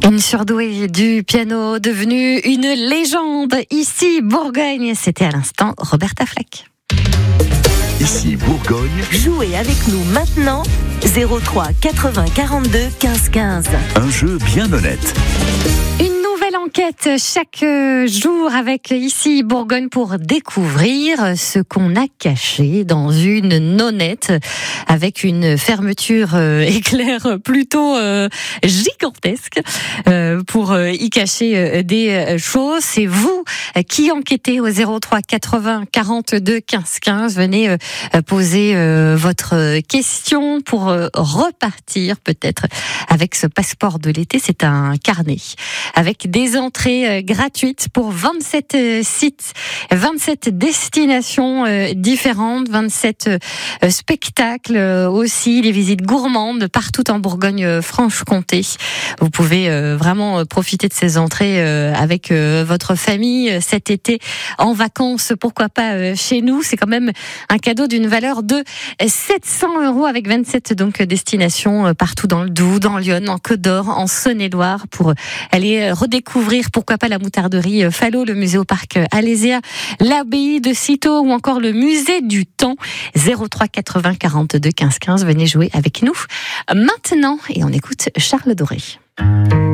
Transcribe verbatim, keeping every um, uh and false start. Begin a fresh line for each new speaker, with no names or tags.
Une surdouée du piano devenue une légende. Ici, Bourgogne, c'était à l'instant Roberta Flack.
Ici Bourgogne.
Jouez avec nous maintenant, zéro trois quatre-vingts quarante-deux quinze quinze.
Un jeu bien honnête.
Une nouvelle enquête chaque jour avec Ici Bourgogne pour découvrir ce qu'on a caché dans une nonnette avec une fermeture éclair plutôt gigantesque pour y cacher des choses. C'est vous qui enquêtez au zéro trois quatre-vingts quarante-deux quinze quinze. Venez poser votre question pour repartir peut-être avec ce passeport de l'été. C'est un carnet avec des entrées gratuites pour vingt-sept sites, vingt-sept destinations différentes, vingt-sept spectacles aussi, des visites gourmandes partout en Bourgogne-Franche-Comté. Vous pouvez vraiment profiter de ces entrées avec votre famille cet été en vacances, pourquoi pas chez nous. C'est quand même un cadeau d'une valeur de sept cents euros avec vingt-sept donc destinations partout dans le Doubs, dans Lyon, en Côte d'Or, en Saône-et-Loire pour aller redécouvrir pourquoi pas la moutarderie Falot, le musée au parc Alésia, l'abbaye de Cîteaux ou encore le musée du temps. zéro trois quatre-vingts quarante-deux quinze quinze. Venez jouer avec nous maintenant et on écoute Charles Doré.